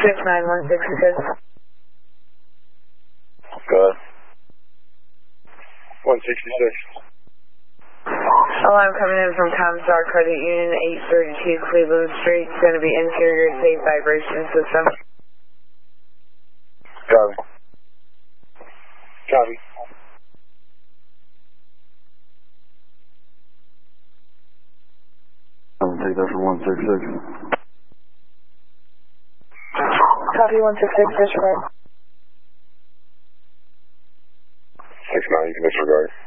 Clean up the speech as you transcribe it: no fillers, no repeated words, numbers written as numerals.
69166. Go ahead. 166. Alarm coming in from Comstar Credit Union, 832 Cleveland Street. It's going to be interior safe vibration system. Copy. Copy. I'm going to take that for 166. Copy 166, disregard. 69, you can disregard.